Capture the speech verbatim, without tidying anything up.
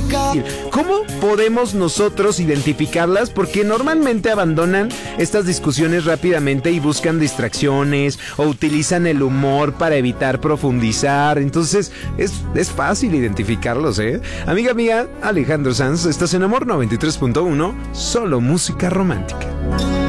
¿Cómo podemos nosotros identificarlas? Porque normalmente abandonan estas discusiones rápidamente y buscan distracciones o utilizan el humor para evitar profundizar. Entonces es, es fácil identificarlos, ¿eh? Amiga mía, Alejandro Sanz, estás en Amor noventa y tres punto uno, solo música romántica.